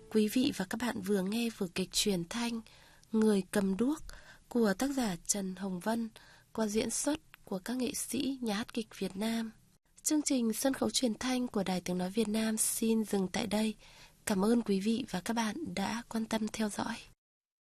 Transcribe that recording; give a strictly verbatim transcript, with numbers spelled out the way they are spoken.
Quý vị và các bạn vừa nghe vở kịch truyền thanh Người cầm đuốc của tác giả Trần Hồng Vân qua diễn xuất của các nghệ sĩ Nhà hát kịch Việt Nam. Chương trình sân khấu truyền thanh của Đài Tiếng nói Việt Nam xin dừng tại đây. Cảm ơn quý vị và các bạn đã quan tâm theo dõi.